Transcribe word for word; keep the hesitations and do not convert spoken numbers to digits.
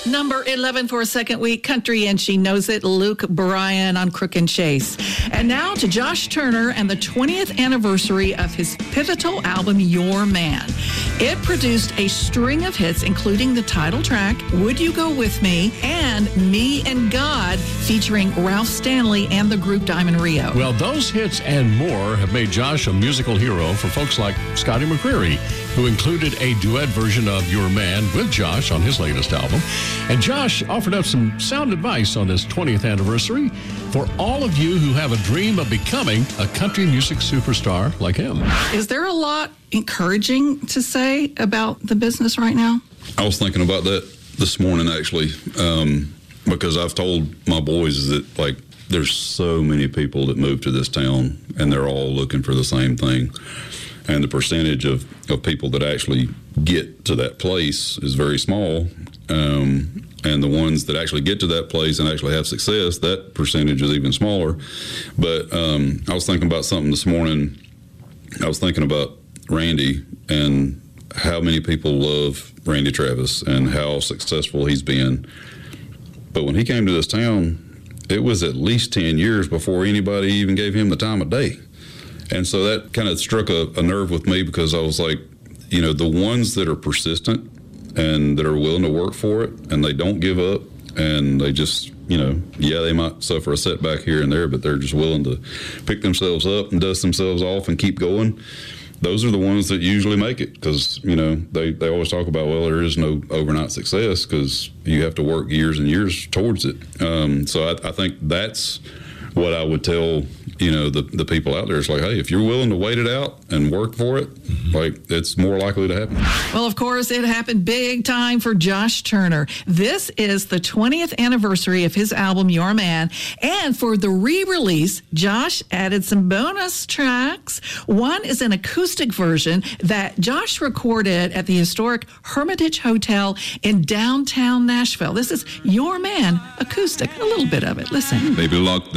Number eleven for a second week, country, and she knows it, Luke Bryan on Crook and Chase. And now to Josh Turner and the twentieth anniversary of his pivotal album, Your Man. It produced a string of hits, including the title track, Would You Go With Me, and Me and God, featuring Ralph Stanley and the group Diamond Rio. Well, those hits and more have made Josh a musical hero for folks like Scotty McCreery, who included a duet version of Your Man with Josh on his latest album. And Josh offered up some sound advice on his twentieth anniversary for all of you who have a dream of becoming a country music superstar like him. Is there a lot encouraging to say about the business right now? I was thinking about that this morning, actually, um, because I've told my boys that, like, there's so many people that move to this town, and they're all looking for the same thing. And the percentage of, of people that actually get to that place is very small. Um, and the ones that actually get to that place and actually have success, that percentage is even smaller. But um, I was thinking about something this morning. I was thinking about Randy and how many people love Randy Travis and how successful he's been. But when he came to this town, it was at least ten years before anybody even gave him the time of day. And so that kind of struck a, a nerve with me, because I was like, you know, the ones that are persistent and that are willing to work for it and they don't give up and they just, you know, yeah, they might suffer a setback here and there, but they're just willing to pick themselves up and dust themselves off and keep going. Those are the ones that usually make it, because, you know, they, they always talk about, well, there is no overnight success because you have to work years and years towards it. Um, so I, I think that's what I would tell, you know, the, the people out there. It's like, hey, if you're willing to wait it out and work for it, mm-hmm. like, it's more likely to happen. Well, of course, it happened big time for Josh Turner. This is the twentieth anniversary of his album, Your Man. And for the re-release, Josh added some bonus tracks. One is an acoustic version that Josh recorded at the historic Hermitage Hotel in downtown Nashville. This is Your Man acoustic. A little bit of it. Listen. Baby, lock the